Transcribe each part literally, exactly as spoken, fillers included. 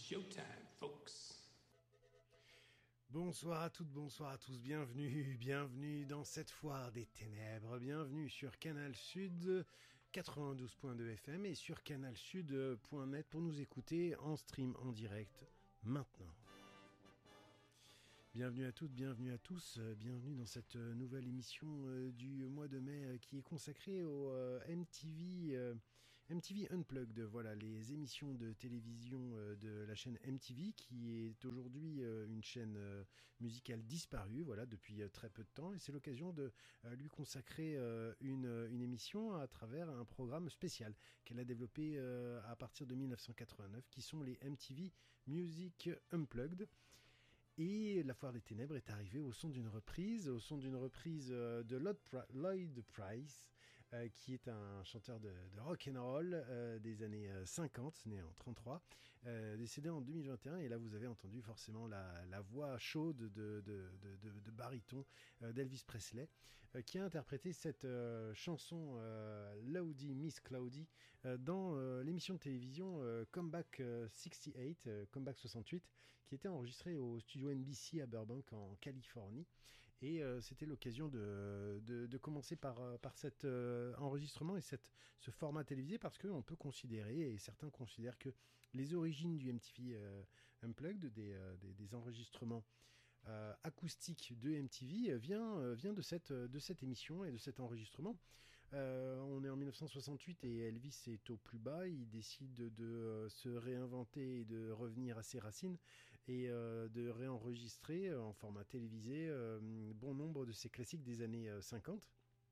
showtime, folks. Bonsoir à toutes, bonsoir à tous, bienvenue, bienvenue dans cette foire des ténèbres, bienvenue sur Canal Sud quatre-vingt-douze point deux F M et sur canal sud point net pour nous écouter en stream en direct maintenant. Bienvenue à toutes, bienvenue à tous, bienvenue dans cette nouvelle émission du mois de mai qui est consacrée au M T V, M T V Unplugged, voilà les émissions de télévision de la chaîne M T V qui est aujourd'hui une chaîne musicale disparue, voilà depuis très peu de temps, et c'est l'occasion de lui consacrer une, une émission à travers un programme spécial qu'elle a développé à partir de mille neuf cent quatre-vingt-neuf qui sont les M T V Music Unplugged. Et la foire des ténèbres est arrivée au son d'une reprise, au son d'une reprise de Lloyd Price, euh, qui est un chanteur de, de rock and roll euh, des années cinquante, né en trente-trois, euh, décédé en deux mille vingt et un. Et là, vous avez entendu forcément la, la voix chaude de, de, de, de, de baryton euh, d'Elvis Presley, euh, qui a interprété cette euh, chanson euh, Cloudy, Miss Cloudy, euh, dans euh, l'émission de télévision euh, Comeback soixante-huit, euh, Comeback soixante-huit, qui était enregistrée au studio N B C à Burbank en Californie, et euh, c'était l'occasion de, de, de commencer par, par cet euh, enregistrement et cette, ce format télévisé, parce qu'on peut considérer, et certains considèrent, que les origines du M T V euh, Unplugged, des, euh, des, des enregistrements Euh, acoustique de M T V vient, euh, vient de, cette, de cette émission et de cet enregistrement. Euh, on est en mille neuf cent soixante-huit et Elvis est au plus bas, il décide de, de euh, se réinventer et de revenir à ses racines et euh, de réenregistrer en format télévisé euh, bon nombre de ses classiques des années euh, cinquante.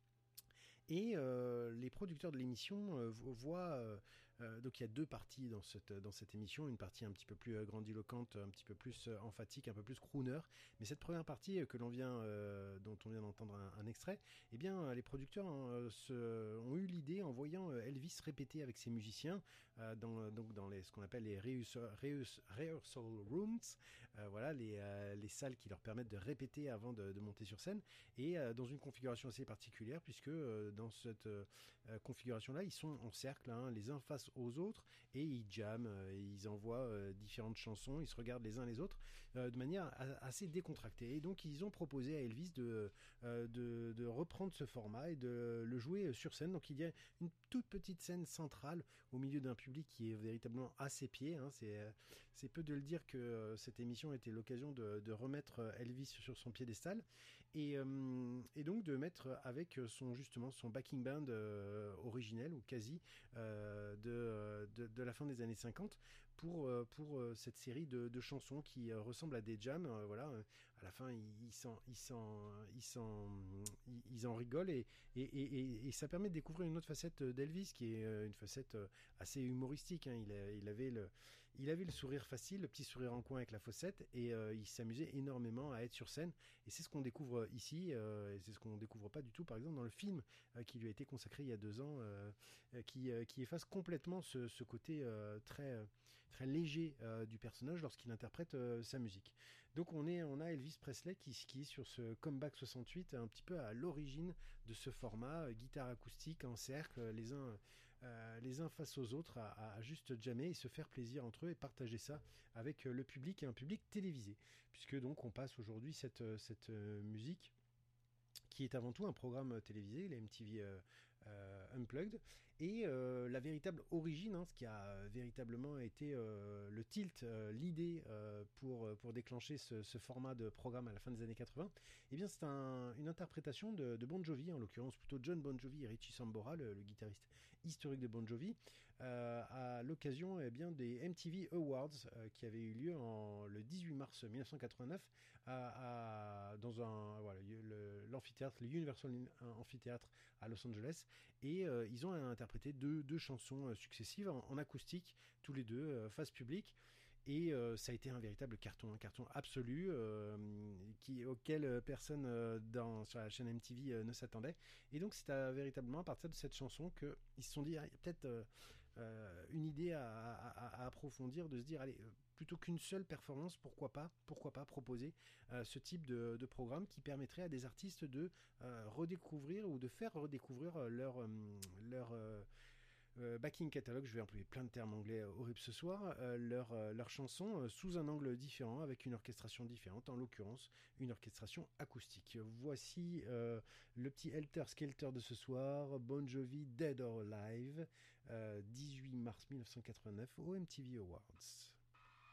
Et euh, les producteurs de l'émission euh, voient, euh, euh, donc il y a deux parties dans cette, dans cette émission, une partie un petit peu plus euh, grandiloquente, un petit peu plus euh, emphatique, un peu plus crooner, mais cette première partie euh, que l'on vient, euh, dont on vient d'entendre un, un extrait, eh bien les producteurs hein, se, ont eu l'idée en voyant euh, Elvis répéter avec ses musiciens euh, dans, donc dans les, ce qu'on appelle les rehearsal, rehearsal rooms, euh, voilà les, euh, les salles qui leur permettent de répéter avant de, de monter sur scène, et euh, dans une configuration assez particulière puisque euh, dans cette euh, configuration-là, ils sont en cercle, hein, les uns face aux autres, et ils jamment, euh, et ils envoient euh, différentes chansons, ils se regardent les uns les autres euh, de manière a- assez décontractée. Et donc, ils ont proposé à Elvis de, euh, de, de reprendre ce format et de le jouer sur scène. Donc, il y a une toute petite scène centrale au milieu d'un public qui est véritablement à ses pieds. Hein. C'est, euh, c'est peu de le dire que euh, cette émission était l'occasion de, de remettre Elvis sur son piédestal et, euh, et donc de mettre avec son justement son backing band euh, originel ou quasi euh, de, de, de la fin des années cinquante pour, pour euh, cette série de, de chansons qui euh, ressemblent à des jams. Euh, voilà, à la fin ils, ils, s'en, ils, s'en, ils, s'en, ils, ils en rigolent et, et, et, et ça permet de découvrir une autre facette d'Elvis qui est une facette assez humoristique. Hein. Il, a, il, avait le, il avait le sourire facile, le petit sourire en coin avec la fossette, et euh, il s'amusait énormément à être sur scène, et c'est ce qu'on découvre ici euh, et c'est ce qu'on découvre pas du tout par exemple dans le film euh, qui lui a été consacré il y a deux ans, euh, qui, euh, qui efface complètement ce, ce côté euh, très, très léger euh, du personnage lorsqu'il interprète euh, sa musique. Donc on, est, on a Elvis Presley qui, qui est sur ce Comeback soixante-huit un petit peu à l'origine de ce format, euh, guitare acoustique en cercle, les uns, euh, les uns face aux autres, à, à juste jammer et se faire plaisir entre eux et partager ça avec le public, et un public télévisé, puisque donc on passe aujourd'hui cette, cette euh, musique qui est avant tout un programme télévisé, les M T V euh, euh, Unplugged, et euh, la véritable origine, hein, ce qui a véritablement été euh, le tilt, euh, l'idée euh, pour, pour déclencher ce, ce format de programme à la fin des années quatre-vingts, eh bien c'est un, une interprétation de, de Bon Jovi, en l'occurrence plutôt John Bon Jovi et Richie Sambora, le, le guitariste historique de Bon Jovi, euh, à l'occasion eh bien, des M T V Awards euh, qui avaient eu lieu en, le dix-huit mars mille neuf cent quatre-vingt-neuf à, à, dans un, voilà, le, l'amphithéâtre, le Universal Amphitheatre à Los Angeles, et euh, ils ont interprété deux, deux chansons euh, successives en, en acoustique, tous les deux, euh, face publique. Et euh, ça a été un véritable carton, un carton absolu euh, qui, auquel personne euh, dans, sur la chaîne M T V euh, ne s'attendait. Et donc c'est à, véritablement à partir de cette chanson qu'ils se sont dit, ah, il y a peut-être euh, euh, une idée à, à, à approfondir, de se dire, allez, plutôt qu'une seule performance, pourquoi pas, pourquoi pas proposer euh, ce type de, de programme qui permettrait à des artistes de euh, redécouvrir ou de faire redécouvrir leur, euh, leur, euh, euh, backing catalogue, je vais employer plein de termes anglais horribles ce soir, euh, leur, euh, leur chanson euh, sous un angle différent, avec une orchestration différente, en l'occurrence une orchestration acoustique. Voici euh, le petit Helter Skelter de ce soir, Bon Jovi, Dead or Alive, euh, dix-huit mars mille neuf cent quatre-vingt-neuf au M T V Awards.